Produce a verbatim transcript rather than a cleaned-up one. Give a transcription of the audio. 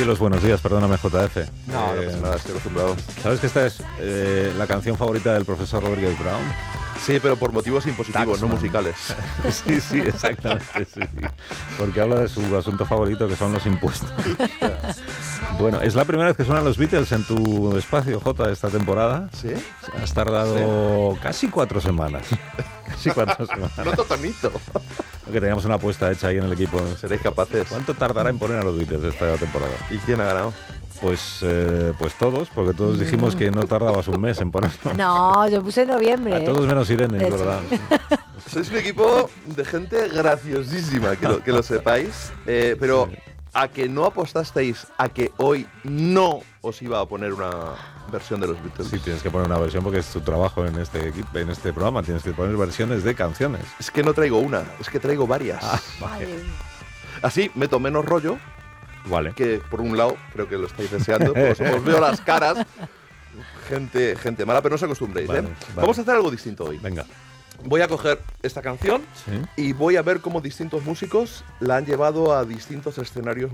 doy los buenos días, perdóname, J F. No, no Eh, pasa nada, estoy acostumbrado. ¿Sabes que esta es eh, la canción favorita del profesor Rodríguez Brown? Sí, pero por motivos impositivos, no Taxman. musicales. Sí, sí, exactamente, sí, sí. Porque habla de su asunto favorito, que son los impuestos. Bueno, es la primera vez que suenan los Beatles en tu espacio, J, esta temporada. ¿Sí? Has tardado casi cuatro semanas. Casi cuatro semanas. No totanito. Que teníamos una apuesta hecha ahí en el equipo. ¿Seréis capaces? ¿Cuánto tardará en poner a los Beatles esta temporada? ¿Y quién ha ganado? Pues, eh, pues todos, porque todos dijimos que no tardabas un mes en ponerlo. No, yo puse noviembre. A todos menos Irene, es Eso. verdad. Sois un equipo de gente graciosísima, que lo, que lo sepáis. Eh, pero Sí. a que no apostasteis a que hoy no os iba a poner una versión de los Beatles. Sí, tienes que poner una versión porque es tu trabajo en este equipo, en este programa. Tienes que poner versiones de canciones. Es que no traigo una, es que traigo varias. Ah, Madre vale. mía. Así meto menos rollo, Vale. que por un lado creo que lo estáis deseando, pues os veo las caras. Gente, gente mala, pero no os acostumbréis, Vale, ¿eh? vale. Vamos a hacer algo distinto hoy. Venga. Voy a coger esta canción Sí. y voy a ver cómo distintos músicos la han llevado a distintos escenarios